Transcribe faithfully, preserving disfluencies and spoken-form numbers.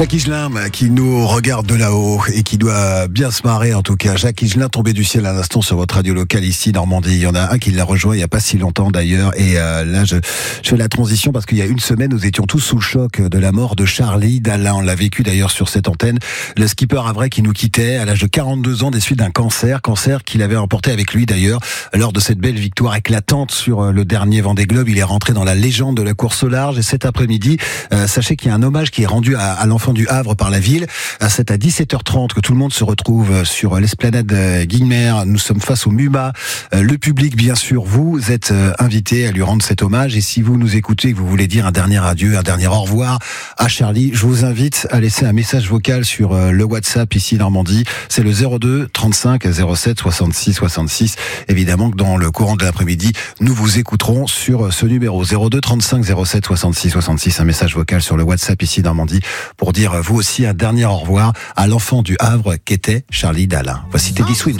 Jacques Higelin qui nous regarde de là-haut et qui doit bien se marrer en tout cas. Jacques Higelin tombé du ciel à l'instant sur votre radio locale ici Normandie. Il y en a un qui l'a rejoint il n'y a pas si longtemps d'ailleurs et euh, là je, je fais la transition parce qu'il y a une semaine nous étions tous sous le choc de la mort de Charlie Dalin. On l'a vécu d'ailleurs sur cette antenne. Le skipper Havrais qui nous quittait à l'âge de quarante-deux ans des suites d'un cancer, cancer qu'il avait emporté avec lui d'ailleurs lors de cette belle victoire éclatante sur le dernier Vendée Globe. Il est rentré dans la légende de la course au large et cet après-midi, euh, sachez qu'il y a un hommage qui est rendu à, à l'enfant du Havre par la ville. C'est à dix-sept heures trente que tout le monde se retrouve sur l'esplanade Guilmer. Nous sommes face au MUMA. Le public, bien sûr, vous êtes invités à lui rendre cet hommage. Et si vous nous écoutez et que vous voulez dire un dernier adieu, un dernier au revoir à Charlie, je vous invite à laisser un message vocal sur le WhatsApp ici Normandie. C'est le zéro deux trente-cinq zéro sept soixante-six soixante-six. Évidemment que dans le courant de l'après-midi, nous vous écouterons sur ce numéro zéro deux trente-cinq zéro sept soixante-six soixante-six. Un message vocal sur le WhatsApp ici Normandie pour dire vous aussi un dernier au revoir à l'enfant du Havre qu'était Charlie Dalin. Voici Teddy Swims.